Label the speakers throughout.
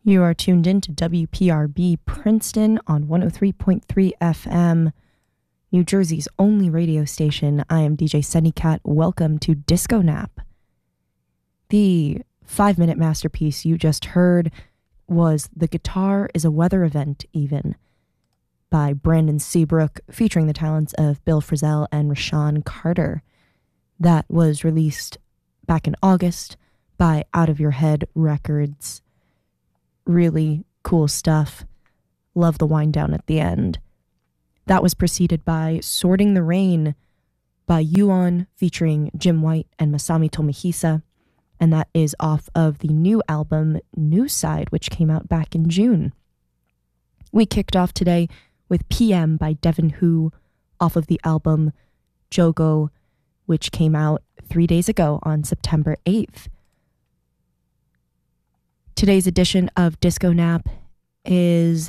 Speaker 1: You are tuned in to WPRB Princeton on 103.3 FM, New Jersey's only radio station. I am DJ Sennycat. Welcome to Disco Nap. The 5-minute masterpiece you just heard was The Guitar is a Weather Event Even by Brandon Seabrook, featuring the talents of Bill Frisell and Rashawn Carter. That was released back in August by Out of Your Head Records. Really cool stuff. Love the wind down at the end. That was preceded by Sorting the Rain by Yuon featuring Jim White and Masami Tomohisa, and that is off of the new album New Side, which came out back in June. We kicked off today with PM by Devin Hu off of the album Jogo, which came out 3 days ago on September 8th. Today's edition of Disco Nap is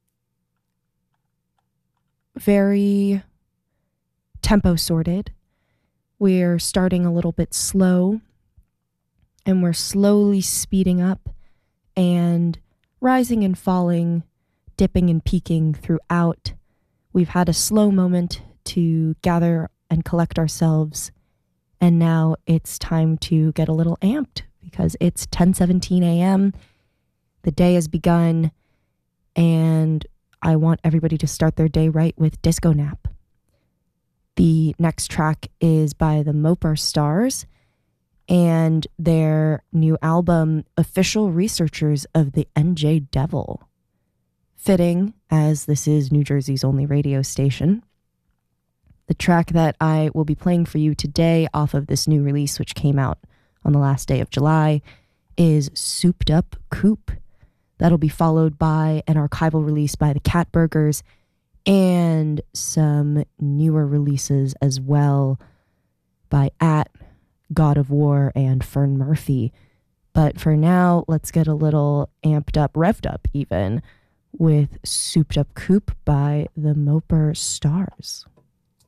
Speaker 1: very tempo sorted. We're starting a little bit slow, and we're slowly speeding up and rising and falling, dipping and peaking throughout. We've had a slow moment to gather and collect ourselves, and now it's time to get a little amped because it's 10:17 a.m. The day has begun, and I want everybody to start their day right with Disco Nap. The next track is by the Mopar Stars and their new album, Official Researchers of the NJ Devil. Fitting, as this is New Jersey's only radio station. The track that I will be playing for you today off of this new release, which came out on the last day of July, is Souped Up Coupe. That'll be followed by an archival release by the Catburgers and some newer releases as well by At, God of War, and Fern Murphy. But for now, let's get a little amped up, revved up even, with Souped Up Coupe by the Mopar Stars.